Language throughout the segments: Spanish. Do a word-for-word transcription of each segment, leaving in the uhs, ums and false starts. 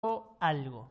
algo.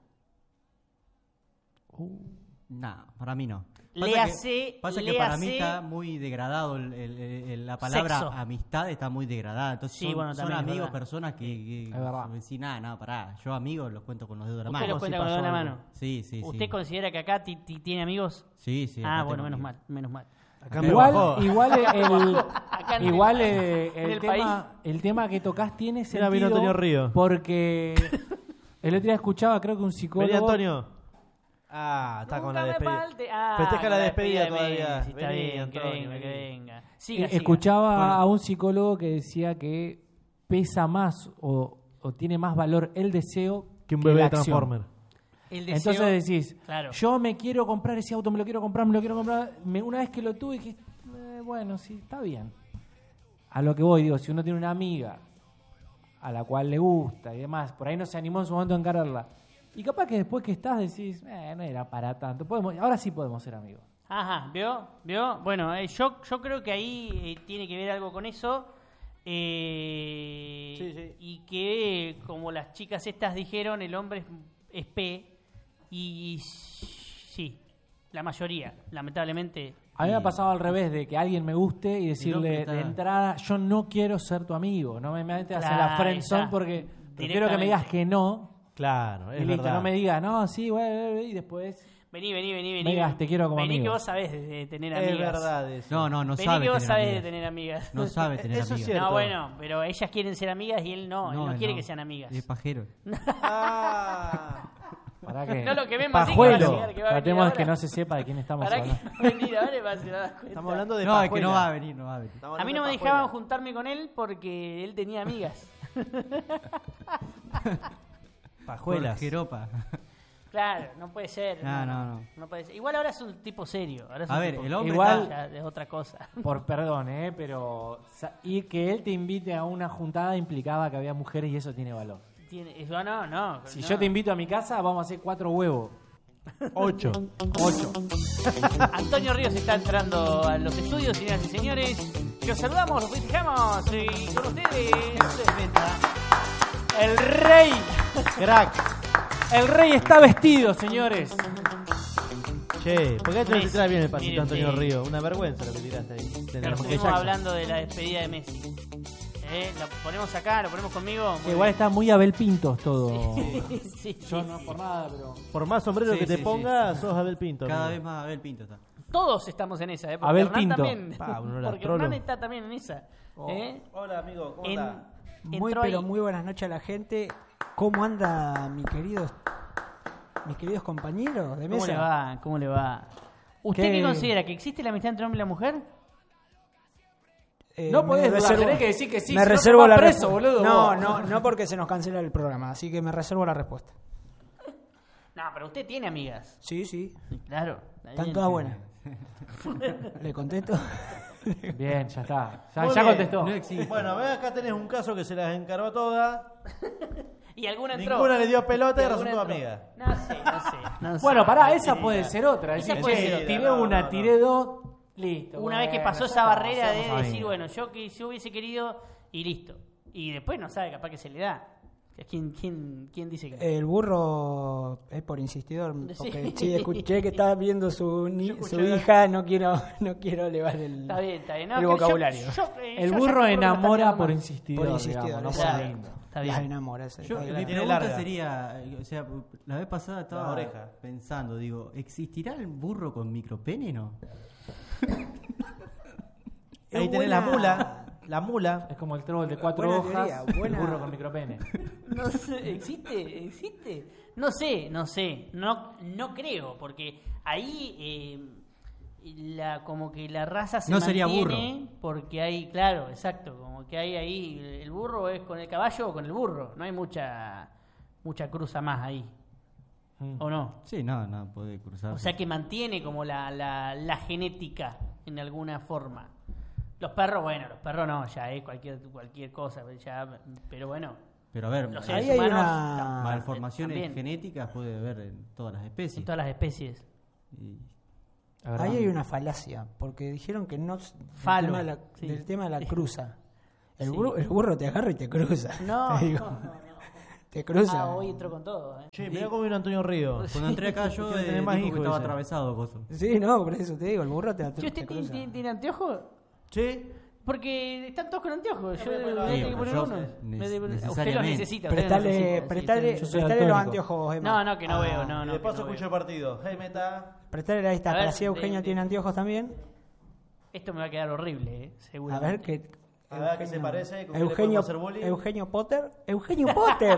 Uh, no, para mí no. Le Pasa hace, que, pasa le que para hace... mí está muy degradado el, el, el, la palabra Sexo. amistad está muy degradada. Entonces Sí, son, bueno, son también es amigos, verdad. personas que, que Es verdad. decís, nada, no, pará. Yo amigos los cuento con los dedos de la Usted mano. los cuenta si con los dedos de la pasó mano. Sí, sí, ¿Usted sí. considera que acá ti- ti- tiene amigos? Sí, sí. Ah, acá bueno, tengo menos amigos. mal, menos mal. Acá me Igual, bajó. igual el, Acá en igual el- eh, en el, el tema, el tema que tocas tiene Mira, vino sentido Antonio Río. porque el otro día escuchaba, creo que un psicólogo. Vení, Antonio. Ah, está Nunca con la me despedida. falte- Ah, Festeja con la despedida de todavía. Messi, está Vení, bien, que Antonio, venga, que vení. venga. Siga, Eh, siga. escuchaba Bueno. a un psicólogo que decía que pesa más o, o tiene más valor el deseo Que un que bebé la de acción. Transformer. El deseo- Entonces decís, Claro. yo me quiero comprar ese auto, me lo quiero comprar, me lo quiero comprar. Me- una vez que lo tuve, dije, eh, bueno, sí, está bien. A lo que voy, digo, si uno tiene una amiga a la cual le gusta y demás, por ahí no se animó en su momento a encararla. Y capaz que después que estás decís, eh, no era para tanto. Podemos, ahora sí podemos ser amigos. Ajá, ¿vio? ¿Vio? Bueno, eh, yo, yo creo que ahí eh, tiene que ver algo con eso. eh, Sí, sí. Y que, como las chicas estas dijeron, el hombre es, es P. Y sí, la mayoría, lamentablemente. A mí me ha Y- pasado al revés, de que alguien me guste y decirle está- de entrada, yo no quiero ser tu amigo. No me metes en la Claro, friendzone está. porque prefiero que me Directamente. digas que no. Claro, es Y listo, verdad. no me digas, no, sí, güey, y después... Vení, vení, vení, vení. Me digas, te quiero como Vení amigo. que vos sabés de, de tener Es amigas. verdad eso. No, no, no Vení sabe que vos tener sabés de amigas. tener amigas. No sabe tener Eso es amigas. cierto. No, bueno, pero ellas quieren ser amigas y él no. él no él quiere que sean amigas. Es pajero. Ah, ¿Para qué? No lo quememos así, que va a Pajuelo. llegar, que va a venir Tratemos de ahora. que no se sepa de quién estamos ¿Para hablando. qué va a venir ahora? Va a se va a dar cuenta. estamos hablando de No, es que pajuela. no va a venir, no va a venir. Estamos A mí no hablando me de dejaban pajuela. juntarme con él porque él tenía amigas. Pajuelas. Por jeropa. Claro, no puede ser. No, no, no. no puede ser. Igual ahora es un tipo serio. Ahora es A un ver, tipo- el hombre Igual- está- ya es otra cosa. Por perdón, ¿eh? Pero... sa- Y que él te invite a una juntada implicaba que había mujeres y eso tiene valor. Tiene, no, no, no. Si no. yo te invito a mi casa, vamos a hacer cuatro huevos. Ocho. Ocho. Antonio Ríos está entrando a los estudios, señoras y señores. Que os saludamos, los festejamos. Y con ustedes, el rey. Crack. El rey está vestido, señores. Che, ¿por qué no te Messi, traes bien el pasito mire Antonio usted. Río? Una vergüenza lo que tiraste ahí. De Pero Michael estuvimos Jackson. hablando de la despedida de Messi. ¿Eh? ¿Lo ponemos acá? ¿Lo ponemos conmigo? Que igual está muy Abel Pintos todo. Sí, sí, Yo sí, no sí. por nada, pero... Por más sombrero Sí, que te sí, ponga, sí. sos Abel Pinto. Cada amigo. vez más Abel Pinto está. Todos estamos en esa, ¿eh? Porque Abel Hernán Pinto. también. Pa, uno era porque trolo. Hernán está también en esa. ¿Eh? Hola, amigo, ¿cómo En- andás? Muy entró pero ahí. muy buenas noches a la gente. ¿Cómo anda mi queridos mis queridos compañeros de ¿Cómo mesa? le va? ¿Cómo le va? ¿Usted qué, ¿Qué? considera? ¿Que existe la amistad entre hombre y la mujer? Eh, No me podés dudar, reservo- tenés que decir que sí, Me si no te reservo vas la preso, respu- boludo, No, vos. no, no porque se nos cancela el programa, así que me reservo la respuesta. No, pero usted tiene amigas. Sí, sí, Claro. está están bien. todas buenas. ¿Le contesto? Bien, ya está. Ya, Muy ya bien. contestó. No existe. Bueno, ve acá tenés un caso que se las encargó a todas. Y alguna entró. Ninguna le dio pelota y alguna resultó entró. amiga. No sé, no sé. no sé. Bueno, pará, esa Sí, puede sí. ser otra. Esa Decir, puede che, ser. tiré No, no, una, no. tiré dos, listo. Una vez que bueno, pasó ya esa está, barrera de somos decir, amigos. bueno, yo que yo hubiese querido y listo. Y después no sabe, capaz que se le da. ¿Quién, quién, quién dice que no? El burro es por insistidor, porque Sí. sí, escuché que estaba viendo su, ni- Yo escuché su hablar. hija, no quiero no quiero elevar el, Está bien, está bien. No, el que yo- vocabulario. yo- eh, El yo burro ya creo que lo enamora está por mirando insistidor, Por insistidor, digamos, no exacto. por lindo. Está Las bien. enamora. ese- Yo, está mi bien. tiene pregunta larga. sería, eh, o sea, la vez pasada estaba La oreja. pensando, digo, ¿existirá el burro con micropene no? Ahí Es tenés la buena- mula. La mula. Es como el troll de cuatro Buena hojas, teoría, buena- el burro con micropene. No sé, ¿existe? ¿Existe? No sé, no sé. No, no creo, porque ahí eh, la, como que la raza se No sería mantiene porque hay, claro, exacto, como que hay ahí, el burro es con el caballo o con el burro. No hay mucha mucha cruza más ahí, Mm. ¿o no? Sí, no, no puede cruzar. O sea que mantiene como la, la, la genética en alguna forma. Los perros, bueno, los perros no, ya es cualquier cualquier cosa, ya, pero bueno, Pero a ver, los Ahí seres hay humanos una- tam- malformaciones también, genéticas puede haber en todas las especies. en todas las especies. Y- La verdad. Ahí hay una falacia, porque dijeron que no s- del Falo, tema de la, sí. del tema de la Sí. cruza. El, Sí. burro, el burro te agarra y te cruza. No, te digo. no, no, no. Te cruza. Ah, hoy entró con todo. ¿eh? Che, mirá cómo vino Antonio Río. Cuando entré acá yo Quiere eh, tener más dijo que hijos, estaba dice. atravesado, coso. Sí, no, por eso te digo, el burro te, te, Che, ¿Usted te tiene, cruza. tiene- tiene anteojos? ¿Sí? Porque están todos con anteojos. Yo me le pongo tengo ahí, que poner yo uno. ne- Me de- Usted los necesariamente. necesita. usted los Prestale, necesita, sí, prestale, usted- Yo soy prestale los daltónico. anteojos, Emma. No, no, que no veo. Ah, No, y no, de que paso no escucho veo. el partido. Hey, meta. Prestale ahí está, A ver, para si de- Eugenio de- tiene anteojos también. Esto me va a quedar horrible, eh, A seguramente. ver qué. A ver qué se parece, ¿con qué le Eugenio, podemos hacer bullying? Eugenio Potter. Eugenio Potter.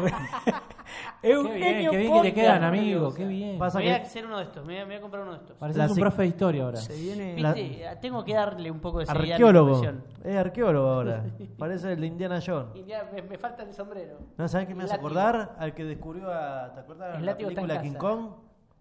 Eugenio Qué bien, qué bien que Potter. te quedan, amigo. Qué bien. Pasa Voy a que hacer uno de estos. Me voy a, me voy a comprar uno de estos. Pareces La un sec- profe de historia ahora. Se viene. Viste, tengo que darle un poco de seriedad a mi arqueólogo. profesión. Es arqueólogo ahora. Parece el de Indiana Jones. Y ya me, me falta el sombrero. ¿No sabes qué me El hace látigo. acordar? Al que descubrió a. ¿Te acuerdas de El la látigo está en película King casa. Kong?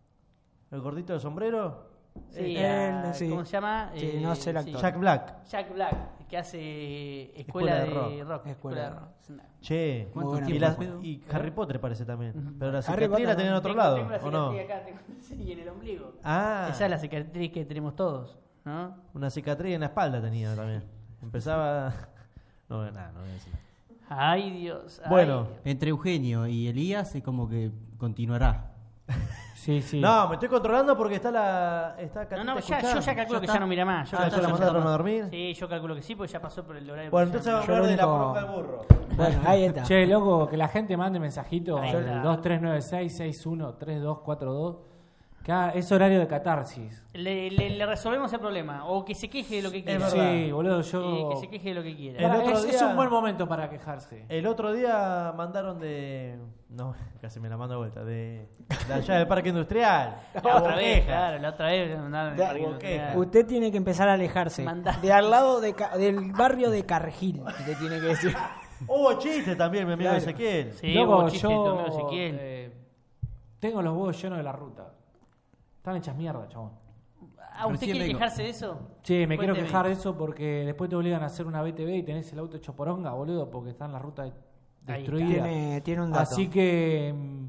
¿El gordito del sombrero? Sí, Él, a- sí. ¿cómo se llama? Sí, no sé el sí. actor. Jack Black. Jack Black, que hace escuela, Escuela de de rock. rock. Escuela de rock. Che. Muy buena Y, la- película. y Harry Potter parece también. Pero la Harry cicatriz Potter la no. tenía en otro Tengo- lado, tengo la ¿o no? cicatriz acá, tengo- sí, en el ombligo. Ah, Esa es la cicatriz que tenemos todos, ¿no? una cicatriz en la espalda tenía también. Empezaba. No, nada, no voy a decir. Ay, Dios. ay. Bueno. Entre Eugenio y Elías es como que continuará. Sí, sí. No, me estoy controlando porque está la. Está No, Catita no, ya, escuchando. yo ya calculo Ya que está. ya no mira más. Yo Ah, calculo ¿ya la que mandaron no- a dormir? Sí, yo calculo que sí, porque ya pasó por el horario. Bueno, que entonces ya vamos no- a Yo hablar de lo la único- poronga del burro. Bueno, ahí está. Che, loco, que la gente mande mensajito Ahí al está. dos tres nueve seis, seis uno tres dos cuatro dos. Que ah, es horario de catarsis. Le, le- le resolvemos el problema. O que se queje de lo que quiera. Es verdad. Sí, boludo, Sí, yo. que se queje de lo que quiera. El Para, otro es, es día- un buen momento para quejarse. El otro día mandaron de. No, casi me la mando de vuelta. De, de allá del Parque Industrial. La otra vez, Boqueja. claro, la otra vez me mandaron el Ya, parque Boqueja. industrial. Usted tiene que empezar a alejarse. Mandá. De al lado de Ca- del barrio de Cargill. Usted tiene que decir. Hubo chiste también, mi amigo Claro. Ezequiel. Sí, Loco, hubo chiste de yo Tomeo Ezequiel. eh, tengo los huevos llenos de la ruta. Están hechas mierda, chabón. Ah, ¿usted Recién quiere vengo. quejarse de eso? Sí, me quiero Cuénteme. quejar de eso porque después te obligan a hacer una B T V y tenés el auto hecho poronga, boludo, porque está en la ruta de- destruida. Tiene, tiene un dato. Así que. mm,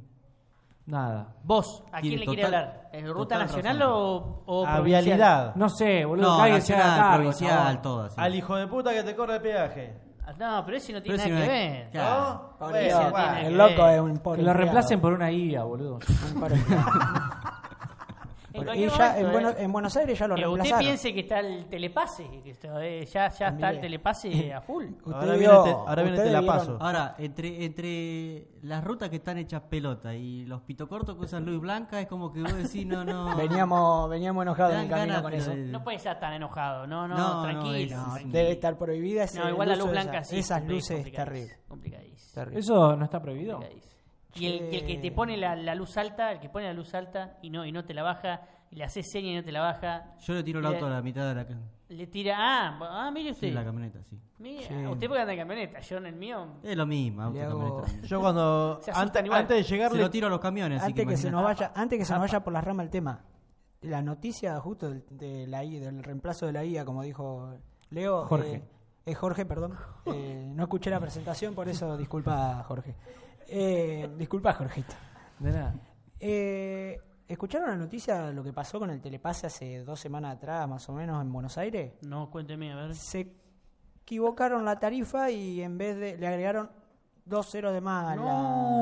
Nada. Vos, ¿a quién Tiene le quiere total- hablar? ¿En ¿Ruta total nacional razón. o, o A provincial? vialidad. No sé, boludo, No, cállese a la nacional, cargo, provincial, chabón. todas. sí. Al hijo de puta que te corre el peaje. Ah, No, pero ese no tiene Pero nada ese que no ver. es- Claro. ¿No? Pobre Bueno, Dios, bueno. el loco es un pobre Que lo empleado. reemplacen por una I A, boludo. Un pobre empleado. En Y cualquier ya momento, en, eh. Buenos, en Buenos Aires ya lo Que usted reemplazaron. piense que está el telepase, que esto, eh, ya, ya está el Mire. telepase a full. Usted Ahora vio- viene este- ahora viene ustedes te la vieron- paso. Ahora, entre, entre las rutas que están hechas pelota y los pitocortos que usan luz blanca, es como que vos decís, no, no. Veníamos, veníamos enojados Te en el dan camino ganas, con pero eso. de- No puede estar tan enojado, no, no, No, no, tranquilo. es- No, Sí. debe estar prohibida ese No, igual la el luz uso de blanca esas, sí. esas compli- luces complicadís, terribles. complicadís, Terrible. Eso no está prohibido. complicadís. Y el, y el que te pone la, la luz alta, el que pone la luz alta y no y no te la baja, y le haces seña y no te la baja, Yo le tiro el Le- auto a la mitad de la, ca- le tira, ah, ah mire sí, usted. la camioneta, sí. Mira, Sí. usted puede andar en camioneta, yo en el mío. Es lo mismo, auto, Le hago- camioneta. Yo cuando. Se asustan Antes, igual. antes de Se llegarle. lo tiro a los camiones, así Antes que, se imagínate. nos vaya, antes que se nos vaya por las ramas el tema, la noticia justo del, de la I, del reemplazo de la I A, como dijo Leo, Jorge. eh, es Jorge, perdón. Eh, no escuché la presentación, por eso disculpa Jorge. Eh, disculpa Jorgito. De nada. Eh, ¿Escucharon la noticia de lo que pasó con el telepase hace dos semanas atrás, más o menos, en Buenos Aires? No, cuénteme, a ver. Se equivocaron la tarifa y en vez de le agregaron dos ceros de más a la,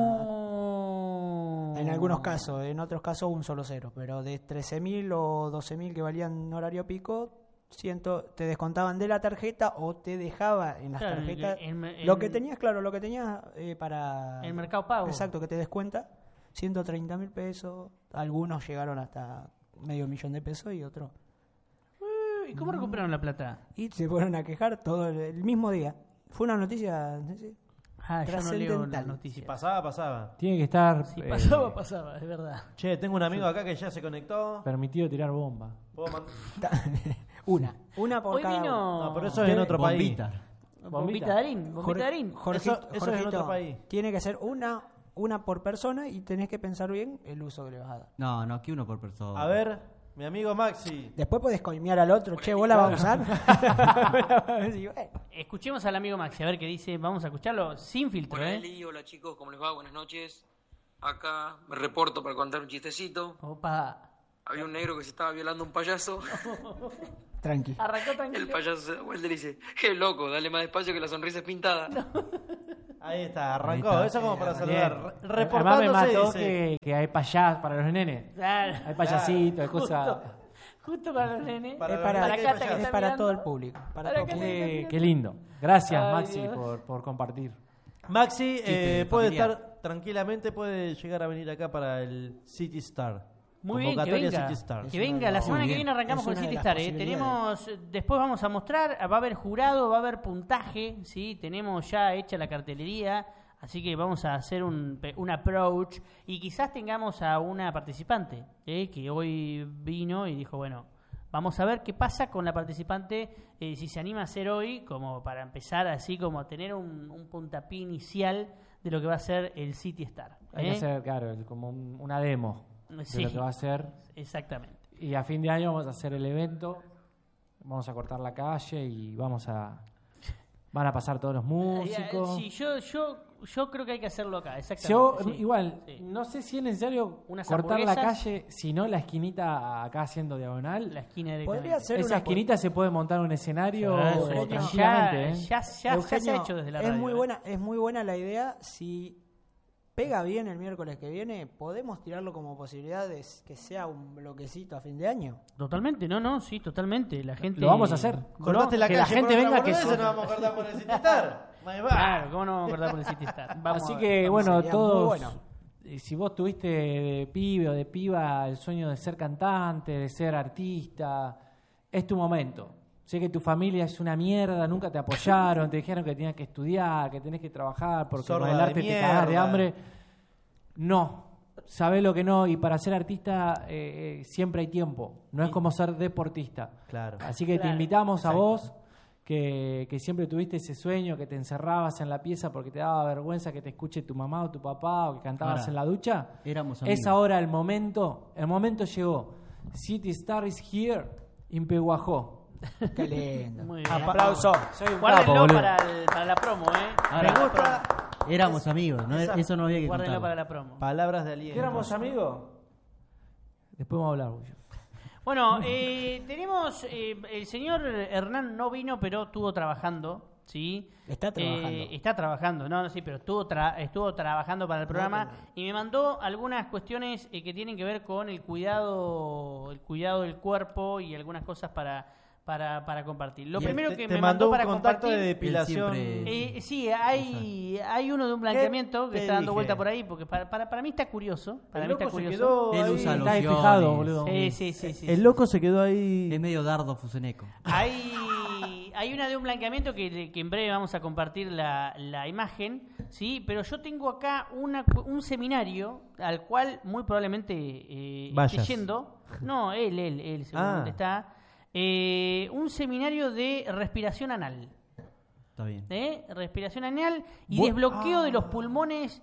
No. en algunos casos, en otros casos un solo cero, pero de trece mil o doce mil que valían horario pico, ciento, te descontaban de la tarjeta o te dejaba en las Claro, tarjetas en- en- lo que tenías, claro, lo que tenías eh, para El Mercado Pago. exacto, que te descuenta ciento treinta mil pesos, algunos llegaron hasta medio millón de pesos y otros ¿Y cómo recuperaron la plata? y se fueron a quejar todo el, el mismo día. Fue una noticia sí, Ah, yo no leo Trascendental. las Si noticias. pasaba, pasaba. Tiene que estar Si eh, pasaba, pasaba, es verdad. Che, tengo un amigo acá que ya se conectó. permitido tirar bomba. ¿Puedo mandar? una, una por Hoy cada uno. vino. No, pero eso es en otro país. Bombita. Bombita Darín, bombita Jor- Darín. Jorgito, Eso- eso es en Jorgito, otro país. tiene que ser una una por persona y tenés que pensar bien el uso que le vas a dar. No, no, aquí uno por persona. A ver, mi amigo Maxi. Después podés coimear al otro, che, ¿vos la vas a usar? Sí, bueno. Escuchemos al amigo Maxi, a ver qué dice. Vamos a escucharlo sin filtro, Hola ¿eh? Eli, hola chicos, ¿cómo les va? Buenas noches. Acá me reporto para contar un chistecito. Opa. Había un negro que se estaba violando a un payaso. Tranqui. Arrancó El tranquilo. payaso se da vuelta y le dice, qué loco, dale más despacio que la sonrisa es pintada. Ahí está, arrancó. Ahí está. Eso como para Bien. saludar. Re- Además me Reportándose, mató dice, que, que hay payas para los nenes. Claro. Hay payasitos, hay Justo, cosas. justo para los nenes. Para Es los para, nenes que hay Cata que es está para mirando. todo el público. Para Para todo el que- público. Qué, qué lindo. Gracias, Ay, Maxi, Dios. por, por compartir. Maxi eh, puede familiar. estar tranquilamente, puede llegar a venir acá para el City Star. Muy bien, que Convocatoria venga. City Star. Que venga, la semana que bien. viene arrancamos Es con una de City las Star. ¿eh? posibilidades. Tenemos, después vamos a mostrar, va a haber jurado, va a haber puntaje, ¿sí? Tenemos ya hecha la cartelería, así que vamos a hacer un, pe- un approach y quizás tengamos a una participante, ¿eh? Que hoy vino y dijo, bueno, vamos a ver qué pasa con la participante, eh, si se anima a hacer hoy, como para empezar así, como a tener un, un puntapié inicial de lo que va a ser el City Star. Hay que ¿eh? hacer, claro, el- como un- una demo Sí. de lo que va a ser. Exactamente. Y a fin de año vamos a hacer el evento, vamos a cortar la calle y vamos a... Van a pasar todos los músicos. Sí, yo, yo, yo creo que hay que hacerlo acá, exactamente. Yo, sí. igual, Sí. no sé si es necesario Unas cortar la hamburguesas. calle, si no la esquinita acá haciendo diagonal. La esquina de Podría ser Esa una esquinita se puede montar un escenario Sí, sí. tranquilamente. ya, ¿eh? ya, ya, ya se ha Eugenio, hecho desde la es radio. muy ¿eh? buena, es muy buena la idea. Si pega bien el miércoles que viene, podemos tirarlo como posibilidad de que sea un bloquecito a fin de año. Totalmente, no, no, sí, totalmente. La gente Lo vamos a hacer. Cortaste la que calle la gente por otra venga, que boludez, so- no vamos a cortar por el City Star. Ahí va. Claro, ¿cómo no vamos a acordar por el City Star? Vamos Así a- que, vamos, bueno, sería muy todos, bueno. eh, si vos tuviste de pibe o de piba el sueño de ser cantante, de ser artista, es tu momento. Sé que tu familia es una mierda, nunca te apoyaron, te dijeron que tenías que estudiar, que tenés que trabajar, porque Sorda con el de arte te cagás de mierda. hambre. No, sabés lo que no, y para ser artista eh, eh, siempre hay tiempo. No es como ser deportista. Claro. Así que te Claro, invitamos a exacto. vos, que, que siempre tuviste ese sueño, que te encerrabas en la pieza porque te daba vergüenza que te escuche tu mamá o tu papá, o que cantabas Ahora, en la ducha. éramos amigos. Es ahora el momento, el momento llegó. City Star is here in Peguajó. Qué lindo. Muy bien. Aplauso. Soy un capo, Guárdenlo boludo. para, el- para la promo, ¿eh? Ahora, Me gusta. éramos amigos, ¿no? esa- Eso no había que Guárdenlo contarlo. para la promo. Palabras de aliento. ¿Qué éramos amigos? Después vamos a hablar, Bullo. Bueno, eh, tenemos, eh, el señor Hernán no vino, pero estuvo trabajando, ¿sí? Está trabajando. Eh, está trabajando, no, no, sí, pero estuvo, tra- estuvo trabajando para el programa y me mandó algunas cuestiones eh, que tienen que ver con el cuidado, el cuidado del cuerpo y algunas cosas para, para, para compartir. Lo Y primero te- que te me mandó mandó un para contacto compartir... de depilación. siempre- Eh, sí, hay, hay uno de un blanqueamiento que te está dando dije? vuelta por ahí, porque para, para, para mí está curioso. Para El mí está loco se curioso. quedó Él ahí. usa Está ahí lociones. fijado, boludo. Sí, sí, sí, sí. El loco se quedó ahí. Es medio dardo fuseneco. Hay, hay una de un blanqueamiento que, que en breve vamos a compartir la, la imagen, ¿sí? Pero yo tengo acá una, cu- un seminario al cual muy probablemente eh, esté Vayas. yendo. No, él, él, él seguramente Ah. está. Eh, un seminario de respiración anal. Está bien. ¿eh? Respiración anal y Bu- desbloqueo de los Ah. pulmones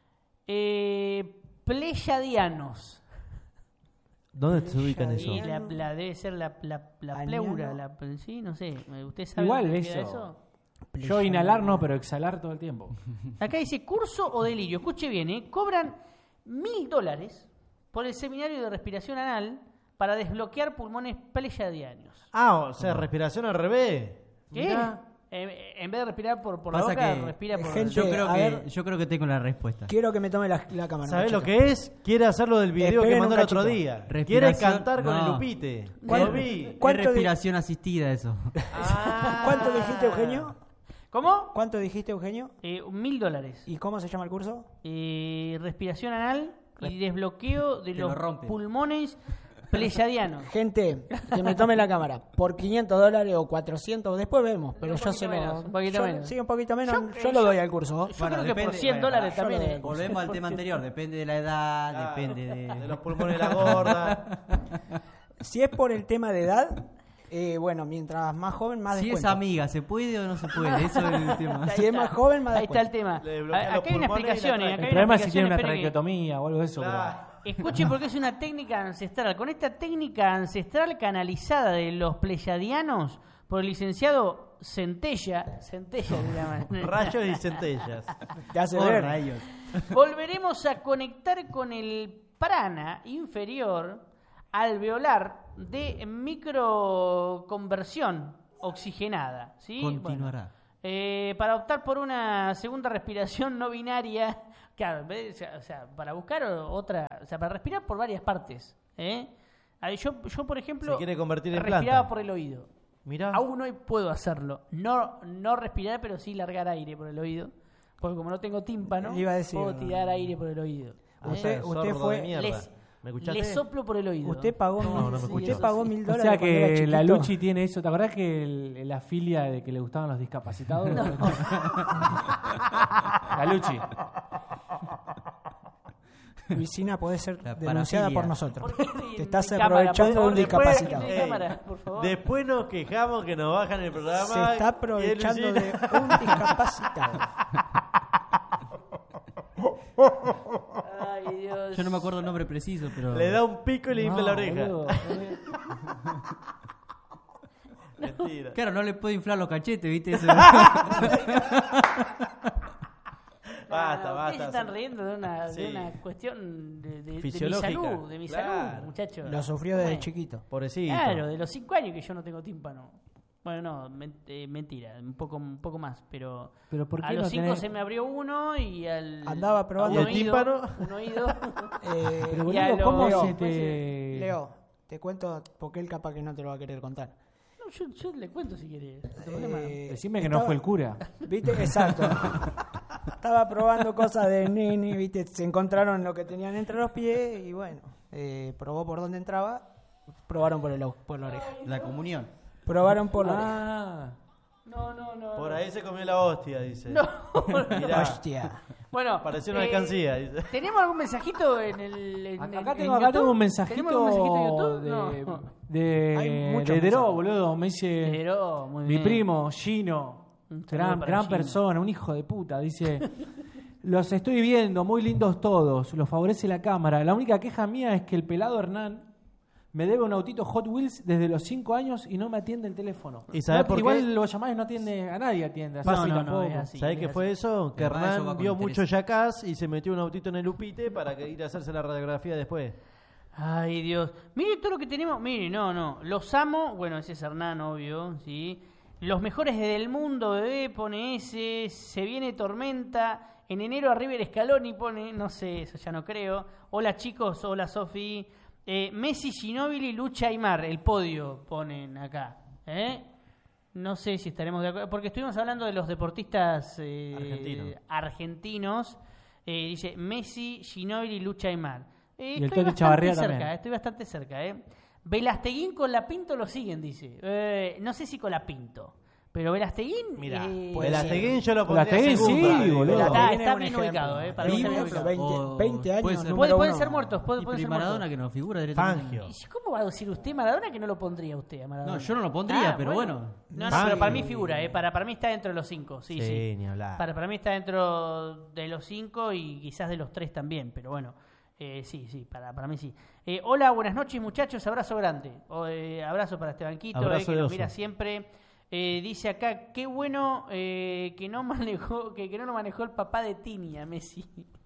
eh, pleyadianos. ¿Dónde se ubican eso? Y la, la- debe ser la, la, la Aniano. pleura, la, sí, no sé. ¿Usted sabe Igual dónde eso. queda eso? Yo inhalar no, pero exhalar todo el tiempo. Acá dice curso o delirio. Escuche bien, ¿eh? Cobran mil dólares por el seminario de respiración anal para desbloquear pulmones pleyadianos. Ah, o sea, respiración al revés. ¿Qué? Mirá. Eh, en vez de respirar por, por la Pasa boca, que- respira por... Gente, Yo creo, a que, ver. yo creo que tengo la respuesta. Quiero que me tome la, la cámara. ¿Sabés una lo chica. que es? Quiere hacerlo del video Esperen que un mandó el otro cachito. día. Quiere Respiración- cantar con el no. Lupite. ¿Cuál- Lo vi. Es ¿Cuánto di- respiración asistida eso. Ah. ¿Cuánto dijiste, Eugenio? ¿Cómo? ¿Cuánto dijiste, Eugenio? Eh, mil dólares. ¿Y cómo se llama el curso? Eh, respiración anal y desbloqueo de Te los lo rompe. pulmones pleyadianos. Gente, que me tome la cámara. Por quinientos dólares o cuatrocientos, después vemos. Pero Un yo poquito se lo. menos, un poquito yo- menos. Sí, un poquito menos. Yo- Yo, eh, lo yo- doy al curso. Yo Bueno, creo que por depende- cien bueno, dólares yo lo también. doy. eh. Volvemos al tema anterior. Depende de la edad, Claro. depende de... De los pulmones de la gorda. Si es por el tema de edad, eh, bueno, mientras más joven, más Si es descuento. amiga, ¿se puede o no se puede? Eso es el tema. Si es más joven, más Ahí está el descuento. tema. Le desbloquea A- los Acá hay una pulmones y la explicación, eh, trae. acá El hay problema una es si tiene una explicación, espere que- traqueotomía o algo de eso. Claro. Escuche porque es una técnica ancestral. Con esta técnica ancestral canalizada de los pleyadianos por el licenciado Centella, Centella se llama. Rayos y centellas. Te hace Oh, ver. rayos. Volveremos a conectar con el prana inferior alveolar de microconversión oxigenada. ¿sí? Continuará. Bueno, Eh, para optar por una segunda respiración no binaria, claro, o sea, o sea, para buscar otra, o sea, para respirar por varias partes. ¿eh? Yo, yo, por ejemplo, Se quiere convertir en respiraba planta. por el oído. Mirá. Aún hoy puedo hacerlo. No, no respirar, pero sí largar aire por el oído. Porque como no tengo tímpano, Le iba a decir, puedo no. tirar aire por el oído. Usted- ¿eh? usted Sordo fue- de mierda. Les, ¿Me escuchaste? le soplo por el oído. Usted pagó, No, mil, no me usted escuchó. pagó mil O dólares sea cuando era que la chiquito. Luchi tiene eso. ¿Te acordás que el- la filia de que le gustaban los discapacitados? La Luchi. Luisina puede ser La denunciada parafilia. por nosotros. ¿Por qué Te estás en cámara, aprovechando por de un favor? Después- discapacitado. en cámara, por favor. Después nos quejamos que nos bajan el programa. Se está y aprovechando Lucina- de un discapacitado. Ay, Dios. Yo no me acuerdo el nombre preciso, pero... Le da un pico y le infla No, la oreja. boludo. Mentira. Claro, no le puedo inflar los cachetes, ¿viste? Eso. Basta, Ah, basta. Ustedes se están riendo de una, de Sí. una cuestión de, de- de mi Fisiológica. salud, de mi Claro. salud, muchachos. Lo sufrió desde Bueno, chiquito. Pobrecito. Claro, de los cinco años que yo no tengo tímpano. Bueno, no, men- eh, mentira, un poco, un poco más, pero, Pero ¿por qué a los no cinco tenés- se me abrió uno y al Andaba probando a un el oído, tímpano. un oído. Eh, Pero Y a boludo, lo- ¿cómo Leo, se puede te...? Leo, te cuento porque él capaz que no te lo va a querer contar. No, yo, yo le cuento si querés. no hay problema. Eh, Decime que no estaba- fue el cura. ¿Viste? Exacto. Estaba probando cosas de nene, ¿viste? Se encontraron lo que tenían entre los pies y bueno, eh, probó por dónde entraba, probaron por, el, por la oreja. La comunión. Probaron por la oreja. Ah, No, no, no. Por no. ahí se comió la hostia, dice. No. Mirá, Hostia. Bueno, pareció una eh, alcancía. Dice. ¿Tenemos algún mensajito en el en, acá, en- acá en tengo, acá YouTube? tengo un mensajito, ¿Tenemos algún mensajito en YouTube? de, No. de, Hay muchos de Deró, mensajes. boludo. Me dice Pero, muy mi bien. primo, Gino, Un saludo gran, para gran Gino. persona, un hijo de puta. Dice, los estoy viendo, muy lindos todos, los favorece la cámara. La única queja mía es que el pelado Hernán me debe un autito Hot Wheels desde los cinco años y no me atiende el teléfono. ¿Y sabés No, por igual qué? lo llamás y no atiende, a nadie atiende. Así No, sí no, no, tampoco. es así. ¿Sabés qué fue eso? Que Además, eso va Hernán con vio interés. mucho Jackass y se metió un autito en el upite para que ir a hacerse la radiografía después. Ay, Dios. Mire todo lo que tenemos. Mire, no, no. Los amo. Bueno, ese es Hernán, obvio, ¿sí? Los mejores del mundo, bebé, pone ese. Se viene tormenta. En enero a River Scaloni pone, no sé, eso ya no creo. Hola, chicos. Hola, Sofi. Eh, Messi, Ginóbili, Lucha Aymar. El podio ponen acá. ¿Eh? No sé si estaremos de acuerdo. Porque estuvimos hablando de los deportistas eh, Argentinos. argentinos. Eh, dice Messi, Ginóbili, Lucha Aymar. Eh, Y el estoy Toti bastante Chavarría cerca, también. eh, estoy bastante cerca, ¿eh? Velasteguín con la Pinto lo siguen, dice. Eh, no sé si con la Pinto, pero Velasteguín. Mirá, eh, el Asteguín yo lo pondría Velasteguín, segunda, sí, digo. boludo. Está, Velasteguín está es un bien ejemplo. ubicado, ¿eh? Para mí está bien Vivo, ubicado. veinte, O veinte años. puede ser- número Puede- pueden uno. ser muertos, puede- Y pueden ser Maradona muertos. que nos figura directamente. Fangio. ¿Y ¿Cómo va a decir usted Maradona que no lo pondría usted a Maradona? No, yo no lo pondría, Ah, pero bueno. No, no, Fangio. pero para mí figura, ¿eh? Para, para mí está dentro de los cinco, sí, sí. Sí, ni hablar. Para, para mí está dentro de los cinco y quizás de los tres también, pero bueno, eh, sí, sí, para, para mí sí. Eh, hola, buenas noches muchachos, abrazo grande. O, eh, abrazo para Estebanquito, eh, Abrazo que de nos oso. mira siempre. Eh, dice acá, qué bueno eh, que no manejó, que, que no lo manejó el papá de Tini a Messi.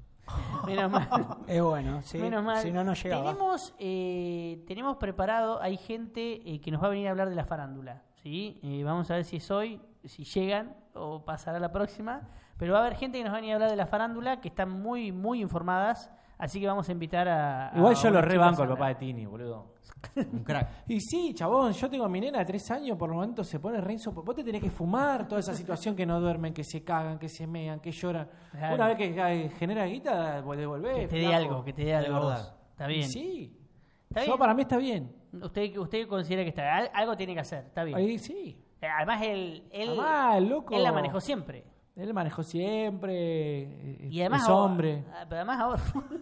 Menos mal. Es bueno, sí. Menos mal. Si no, no llegaba. Tenemos, eh, tenemos preparado, hay gente eh, que nos va a venir a hablar de la farándula. ¿Sí? Eh, vamos a ver si es hoy, si llegan o pasará la próxima. Pero va a haber gente que nos va a venir a hablar de la farándula que están muy, muy informadas. Así que vamos a invitar a. a Igual yo lo unas rebanco chicas al a papá de hablar. Tini, boludo. Un crack. Y sí, chabón, yo tengo a mi nena de tres años, por el momento se pone re insopo- Vos te tenés que fumar toda esa situación que no duermen, que se cagan, que se mean, que lloran. Claro. Una vez que eh, genera guita, devolver. Que te dé algo, que te dé algo. verdad. vos. Está bien. Sí. Está Yo bien. para mí está bien. Usted, usted considera que está al- algo tiene que hacer. Está bien. Ahí sí. Eh, Además, él, él, Además, el loco. él la manejó siempre. Él manejó siempre. eh, Y además, es ahora- hombre. ah, pero además ahora.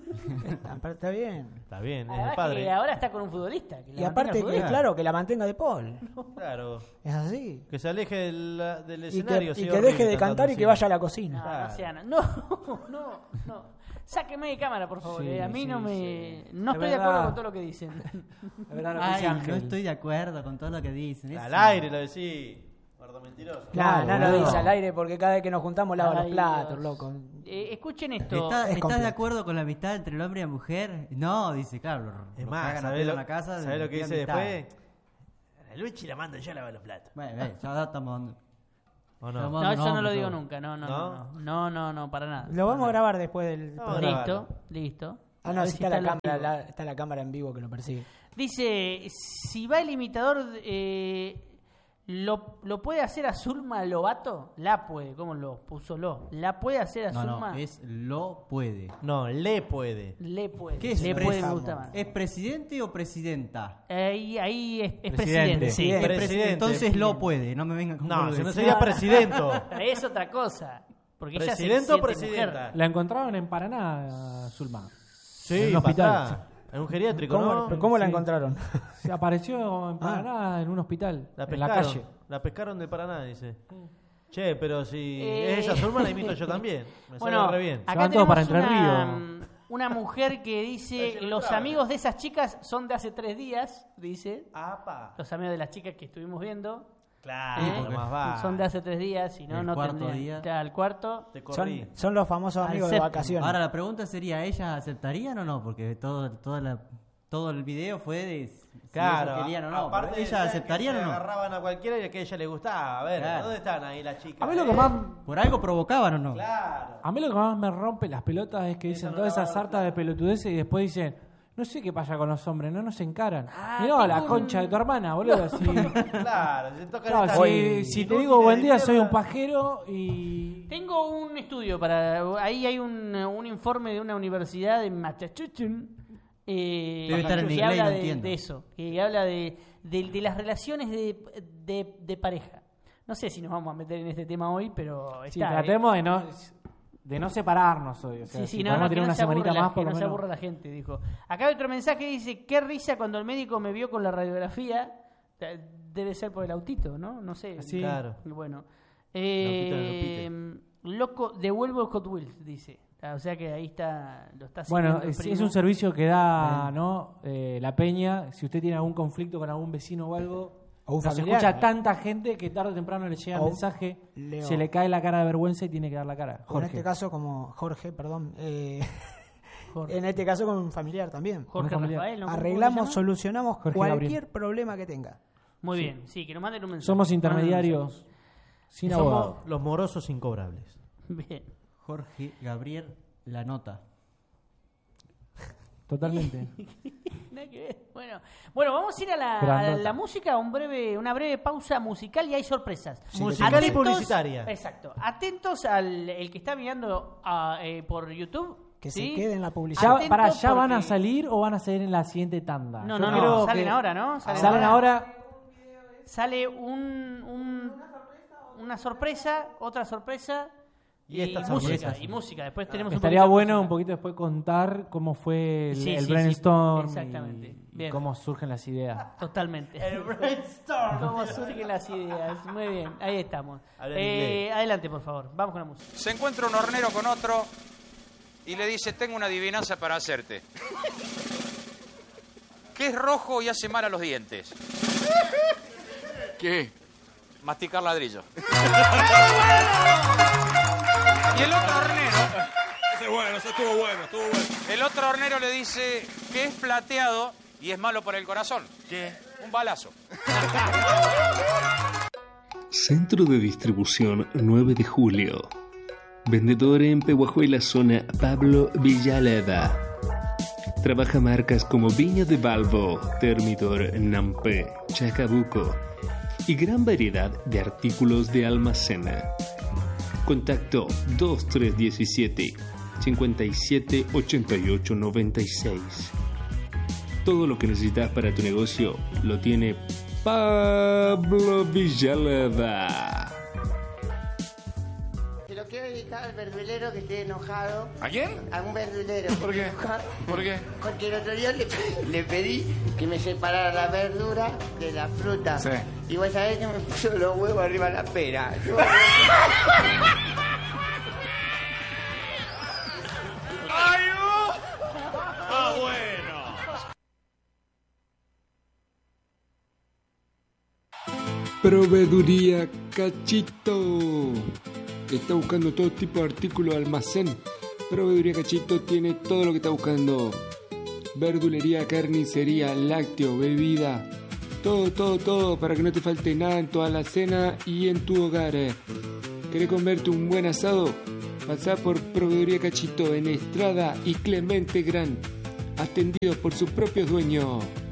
Ah, pero está bien. Está bien, es el además que padre. ahora está con un futbolista. que la Y mantenga aparte, el que, futbolista. claro, que la mantenga de Paul. Claro. Es así. Que se aleje del, del Y que, escenario. y sí, que horrible deje de cantando cantar y que encima. vaya a la cocina. No, Claro. no sean- no, no, no. Sáqueme de cámara, por favor. Sí, eh. A mí sí, no me. sí. No Es estoy de verdad. acuerdo con todo lo que dicen. La verdad, lo que Ay, dice no Ángel. estoy de acuerdo con todo lo que dicen. es- Al aire lo decís. Gordo mentiroso. No, Claro, no lo boludo. dice al aire porque cada vez que nos juntamos lava los Ay, platos, Dios. loco. Eh, escuchen esto. ¿Está- Es ¿Estás completo. de acuerdo con la amistad entre el hombre y la mujer? No, dice, claro. Lo, Es lo más, cagan a ¿sabés pedo lo, en la casa. ¿sabés lo que ¿qué dice amistad? después? La Luchi la mando yo a lavar los platos. Bueno, bueno, ya estamos. ¿O no? Jamás. No, eso no no, lo pero- digo nunca. No, no, ¿No? no. No, no, no, para nada. Lo vamos a Para grabar después del Vamos a programa. nada. grabarlo. Listo, listo. Ah, A no, ver si si está, la está cámara, en la- está la cámara en vivo que lo persigue. Dice, si va el imitador, eh, ¿lo, ¿lo puede hacer a Zulma Lobato? La puede, ¿cómo lo puso lo? ¿La puede hacer a No, Zulma? no, es lo puede. No, le puede. Le puede. ¿Qué es Le pres- puede, me gusta más. ¿Es presidente o presidenta? Ahí, ahí es, es Presidente. presidente. Sí. Es Presidente. presidente. Entonces lo puede, no me vengan con No, si no boludeces. sería presidente. Es otra cosa. Porque ella se ¿Presidente o siente presidenta? mujer. La encontraron en Paraná, Zulma. Sí, En un hospital. papá. En un geriátrico, ¿Cómo, ¿no? pero ¿cómo la Sí. encontraron? Se apareció en Paraná en un hospital, La en pescaron. la calle. La pescaron de Paraná, dice. Che, pero si Eh. es esa Zulma, la imito yo también. Me Bueno, sale re bien. Se acá van todos tenemos para Entre una, Ríos. una mujer que dice, los amigos de esas chicas son de hace tres días, dice. Apa. Los amigos de las chicas que estuvimos viendo. Claro, ¿eh? lo más va. Son de hace tres días, si no, El no cuarto tendrían. día. Claro, el cuarto. Te Son, corrí. son los famosos Al amigos de séptimo. vacaciones. Ahora la pregunta sería, ¿ellas aceptarían o no? Porque todo, toda la, todo el video fue de si Claro, ellas querían o no. aparte pero de ¿ellas ser aceptarían que o se no? agarraban a cualquiera y que a ella le gustaba. A ver, Claro. ¿dónde están ahí las chicas? A mí lo que eh? más ¿Por algo provocaban o no? Claro. A mí lo que más me rompe las pelotas es que Esa dicen no todas la esas van a sartas de pelotudeces y después dicen, no sé qué pasa con los hombres, no nos encaran. Ah, y no, tengo la un- concha de tu hermana, boludo. Si, Claro, se tocan no, estas si, si te inútiles digo buen de día, soy un mierda. pajero y... Tengo un estudio para. Ahí hay un, un informe de una universidad de Massachusetts. Eh, Debe estar en que inglés, habla no de, entiendo. de eso, que habla de, de, de las relaciones de, de, de pareja. No sé si nos vamos a meter en este tema hoy, pero Sí, está. ¿eh? tratemos de no, de no separarnos hoy. O sea, Sí, sí, si no, podemos no, que tener no una se aburra semanita la- más, que por no lo se menos. aburra la gente, dijo. Acá hay otro mensaje que dice, qué risa cuando el médico me vio con la radiografía. Eh, Debe ser por el autito, ¿no? No sé. Sí. Claro. Bueno. Lopito Eh, de loco, devuelvo el Hot Wheels, dice. O sea que ahí está, lo está Bueno, siguiendo el es, primo. es un servicio que da ¿no? Eh, la Peña. Si usted tiene algún conflicto con algún vecino o algo, O un nos familiar, escucha ¿no? tanta gente que tarde o temprano le llega el O mensaje, Leo. se le cae la cara de vergüenza y tiene que dar la cara. O en Jorge. este caso como Jorge, perdón. eh, Jorge, en este caso como un familiar también. Jorge un familiar. Rafael, ¿no? ¿Cómo se Arreglamos, llama? solucionamos Jorge cualquier Gabriel. problema que tenga. Muy bien, sí, que nos manden un mensaje. Somos Manden un intermediarios sin abogado. Somos los morosos incobrables. mensaje. Bien. Jorge Gabriel, la nota. Totalmente. Nada que ver. Bueno, bueno, vamos a ir a la, a Grandota. la música, un breve, una breve pausa musical y hay sorpresas. Musical y publicitaria. Exacto. Atentos al el que está mirando ah, eh, por YouTube. Que ¿sí? se quede en la Ya, publicidad. Atento para, ¿ya van a porque- salir o van a salir en la siguiente tanda? No, Yo no, creo no, salen que ahora, ¿no? Salen, ahora. Sale un, un- una sorpresa, otra sorpresa Y esta música. sorpresa. Y música. Después tenemos un Estaría poquito de bueno música. un poquito después contar cómo fue el, Sí, el sí, sí. brainstorm Exactamente. y- y, Bien. cómo surgen las ideas. Totalmente. El brainstorm. Cómo surgen las ideas. Muy bien, ahí estamos. Habla en Eh, inglés. adelante, por favor. Vamos con la música. Se encuentra un hornero con otro y le dice, tengo una adivinanza para hacerte. ¿Qué es rojo y hace mal a los dientes? ¿Qué? Masticar ladrillo. Y el otro hornero, Ese es bueno, ese estuvo bueno, estuvo bueno. el otro hornero le dice que es plateado y es malo para el corazón. ¿Qué? Un balazo. Centro de Distribución nueve de julio. Vendedor en Pehuajuela, zona Pablo Villaleda. Trabaja marcas como Viña de Balbo, Termidor, Nampé, Chacabuco y gran variedad de artículos de almacén. Contacto dos tres uno siete, cinco siete, ocho ocho nueve seis. Todo lo que necesitas para tu negocio lo tiene Pablo Villaleda. Se lo quiero dedicar al verdulero que esté enojado. ¿A quién? A un verdulero. ¿Por qué? ¿Por qué? Porque el otro día le, le pedí que me separara la verdura de la fruta. Sí. Y vos sabés que me puso los huevos arriba de la pera. Yo- ¡Ay, oh! ¡Ah, bueno! Proveeduría Cachito. Está buscando todo tipo de artículos de almacén. Proveeduría Cachito tiene todo lo que está buscando. Verdulería, carnicería, lácteo, bebida, Todo, todo, todo para que no te falte nada en toda la cena y en tu hogar. ¿Querés comerte un buen asado? Pasá por Proveeduría Cachito en Estrada y Clemente Gran, atendidos por sus propios dueños.